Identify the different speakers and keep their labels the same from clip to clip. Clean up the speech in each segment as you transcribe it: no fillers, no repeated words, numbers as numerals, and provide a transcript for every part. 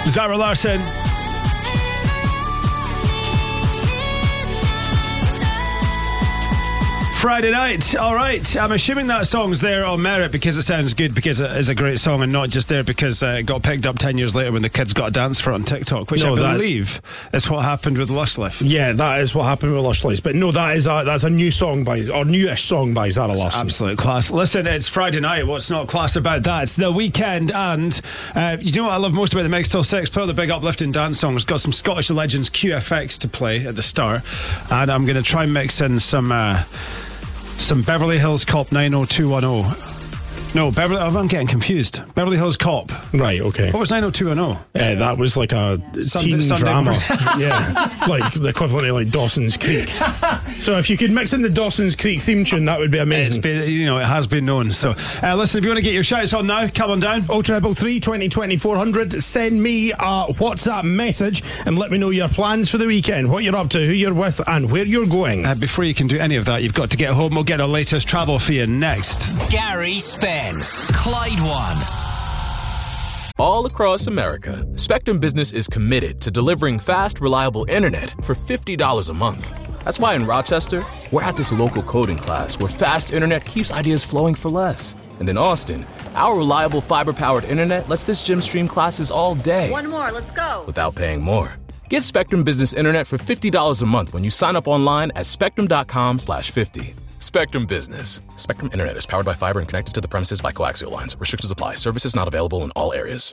Speaker 1: Zara Larsson. Friday night. All right. I'm assuming that song's there on merit because it sounds good, because it is a great song, and not just there because it got picked up 10 years later when the kids got a dance for it on TikTok, which I believe is what happened with Lush Life.
Speaker 2: Yeah, that is what happened with Lush Life. But no, that's a new song newish song by Zara Larsson.
Speaker 1: Absolute class. Listen, it's Friday night. What's not class about that? It's the weekend, and you know what I love most about the Mix Till 6? Play all the big uplifting dance songs. Got some Scottish legends QFX to play at the start, and I'm going to try and mix in some Beverly Hills Cop 90210. No, I'm getting confused. Beverly Hills Cop.
Speaker 2: Right, okay.
Speaker 1: What was 90210?
Speaker 2: That was like a teen drama. Yeah, like the equivalent of like Dawson's Creek. So if you could mix in the Dawson's Creek theme tune, that would be amazing.
Speaker 1: It has been known. So listen, if you want to get your shouts on now, come on down.
Speaker 2: 0333 20 400. Send me a WhatsApp message and let me know your plans for the weekend, what you're up to, who you're with, and where you're going.
Speaker 1: Before you can do any of that, you've got to get home. We'll get the latest travel for you next.
Speaker 3: Gary Spence, Clyde One.
Speaker 4: All across America, Spectrum Business is committed to delivering fast, reliable internet for $50 a month. That's why in Rochester, we're at this local coding class where fast internet keeps ideas flowing for less. And in Austin, our reliable fiber-powered internet lets this gym stream classes all day.
Speaker 5: One more, let's go.
Speaker 4: Without paying more. Get Spectrum Business Internet for $50 a month when you sign up online at spectrum.com/50. Spectrum Business. Spectrum Internet is powered by fiber and connected to the premises by coaxial lines. Restrictions apply. Services not available in all areas.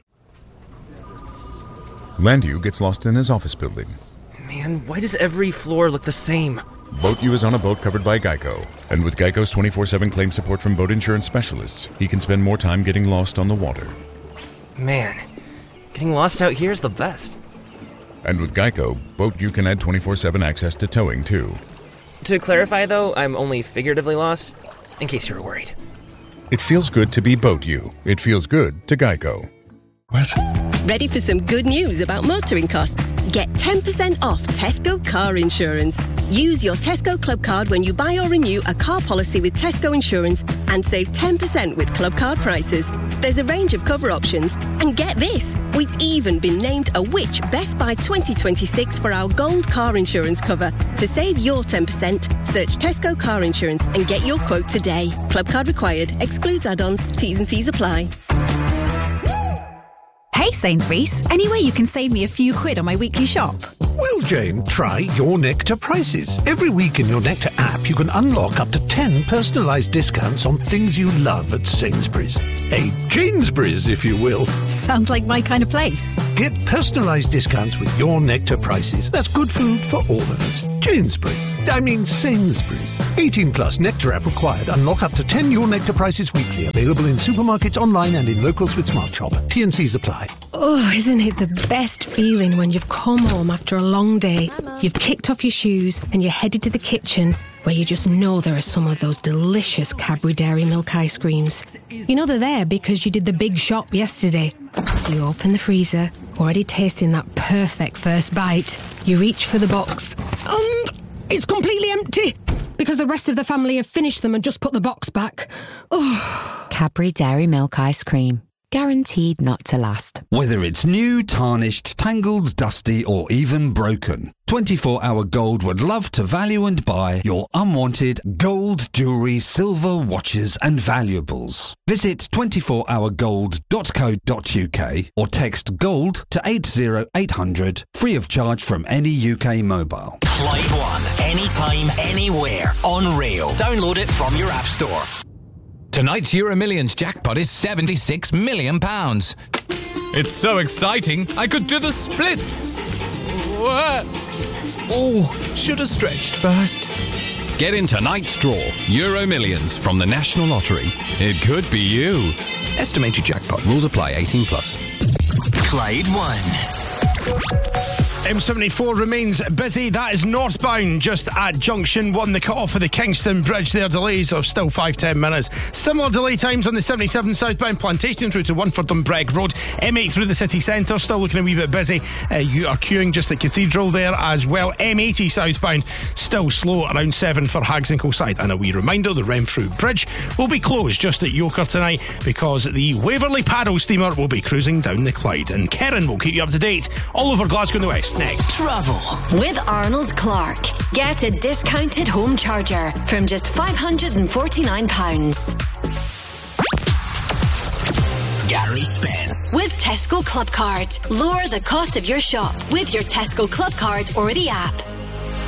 Speaker 6: Landu gets lost in his office building.
Speaker 7: Man, why does every floor look the same?
Speaker 6: BoatU is on a boat covered by Geico. And with Geico's 24/7 claim support from boat insurance specialists, he can spend more time getting lost on the water.
Speaker 7: Man, getting lost out here is the best.
Speaker 6: And with Geico, BoatU can add 24/7 access to towing, too.
Speaker 7: To clarify, though, I'm only figuratively lost, in case you were worried.
Speaker 6: It feels good to be BoatU. It feels good to Geico.
Speaker 1: What?
Speaker 8: Ready for some good news about motoring costs? Get 10% off Tesco car insurance. Use your Tesco Club card when you buy or renew a car policy with Tesco Insurance and save 10% with Club card prices. There's a range of cover options. And get this, we've even been named a Which Best Buy 2026 for our gold car insurance cover. To save your 10%, search Tesco car insurance and get your quote today. Club card required. Excludes add-ons. T's and C's apply.
Speaker 9: Hey Sainsbury's, any way you can save me a few quid on my weekly shop?
Speaker 10: Well, Jane, try Your Nectar Prices. Every week in Your Nectar app, you can unlock up to 10 personalised discounts on things you love at Sainsbury's. A Janesbury's, if you will.
Speaker 9: Sounds like my kind of place.
Speaker 10: Get personalised discounts with Your Nectar Prices. That's good food for all of us. Sainsbury's. 18 plus Nectar app required. Unlock up to 10 Your Nectar Prices weekly. Available in supermarkets, online and in locals with Smart Shop. T&Cs apply.
Speaker 11: Oh, isn't it the best feeling when you've come home after a long day, you've kicked off your shoes and you're headed to the kitchen where you just know there are some of those delicious Cadbury Dairy Milk ice creams. You know they're there because you did the big shop yesterday. So you open the freezer, already tasting that perfect first bite. You reach for the box and it's completely empty because the rest of the family have finished them and just put the box back. Oh.
Speaker 12: Cadbury Dairy Milk ice cream. Guaranteed not to last.
Speaker 13: Whether it's new, tarnished, tangled, dusty or even broken, 24-Hour Gold would love to value and buy your unwanted gold, jewellery, silver, watches and valuables. Visit 24hourgold.co.uk or text GOLD to 80800 free of charge from any UK mobile.
Speaker 3: Clyde One, anytime, anywhere, on Rail. Download it from your app store.
Speaker 14: Tonight's Euro Millions jackpot is £76 million. It's so exciting, I could do the splits. Oh, should have stretched first. Get in tonight's draw, Euro Millions from the National Lottery. It could be you. Estimated jackpot, rules apply, 18 plus.
Speaker 3: Clyde One.
Speaker 2: M74 remains busy. That is northbound just at Junction 1, the cut-off for the Kingston Bridge. There are delays of still 5-10 minutes. Similar delay times on the 77 southbound Plantation through to Wynford and Breck Road. M8 through the city centre, still looking a wee bit busy. You are queuing just at Cathedral there as well. M80 southbound, still slow around 7 for Hags and Kilsyth. And a wee reminder, the Renfrew Bridge will be closed just at Yoker tonight because the Waverley paddle steamer will be cruising down the Clyde. And Karen will keep you up to date all over Glasgow and the West. Next.
Speaker 5: Travel with Arnold Clark. Get a discounted home charger from just £549.
Speaker 3: Gary Spence.
Speaker 5: With Tesco Club Card. Lower the cost of your shop with your Tesco Club Card or the app.